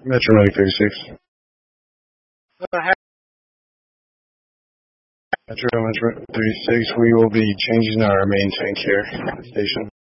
Metro Medic 36. Metro 36, we will be changing our main tank here at the station.